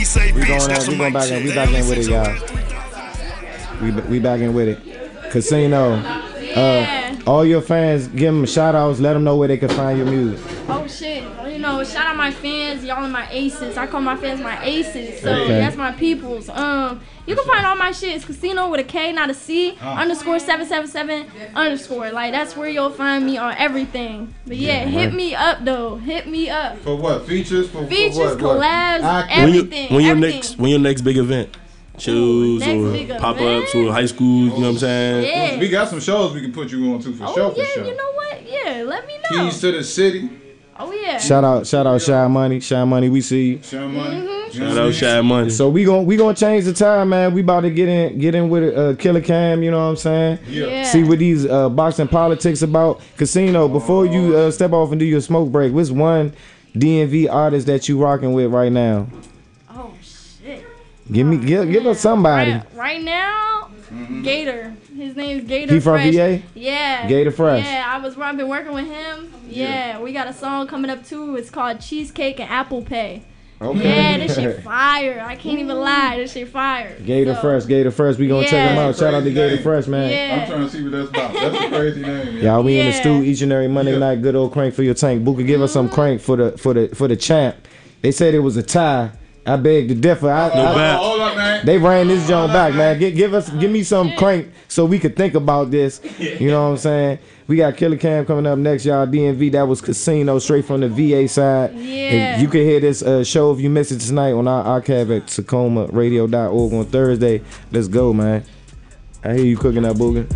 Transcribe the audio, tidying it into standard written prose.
say We bitch, going that's we some going mic back in. shit. We They back only in with it, say your y'all. We back in with it. Casino. Yeah. All your fans, give them shout outs. Let them know where they can find your music. Oh shit. You know, shout out my fans. Y'all are my aces. I call my fans my aces. So Okay. that's my peoples. You can find all my shit. It's Casino with a K, not a C. _ 777 _ Like that's where you'll find me on everything. But yeah, hit me up though. Hit me up. For what? Features? Features, for what? collabs, everything. When your everything. next big event? Shows next or big pop event? ups or high school, you know what I'm saying? Yeah. We got some shows we can put you on to for Oh sure. yeah, For sure. you know what? Yeah, let me know. Keys to the city. Oh yeah. Shout out Shy Money. Shy Money, we see you. Show money. Shout out Shad Money. So we gonna change the time, man. We about to get in with Killer Cam, you know what I'm saying? Yeah. See what these boxing politics about. Casino, before you step off and do your smoke break, what's one DMV artist that you rocking with right now? Oh shit. Give us somebody. Right now, Gator. His name's Gator. He from Fresh. VA? Yeah. Gator Fresh. Yeah, I've been working with him. Yeah, we got a song coming up too. It's called Cheesecake and Apple Pay. Okay. Yeah, this shit fire. I can't even lie. This shit fire. Gator Fresh. We gonna check him out. Shout out to Gator Fresh, man. Yeah. I'm trying to see what that's about. That's a crazy name. Y'all, we in the Yeah. stew each and every Monday night. Good old crank for your tank. Booker, give us some crank for the champ. They said it was a tie. I beg to differ. Hold up, man. They ran this joint back, man. Give me some crank so we could think about this. You know what I'm saying? We got Killer Cam coming up next, y'all. DMV, that was Casino, straight from the VA side. Yeah. And you can hear this show if you miss it tonight on our archive at TacomaRadio.org on Thursday. Let's go, man. I hear you cooking up, Booger.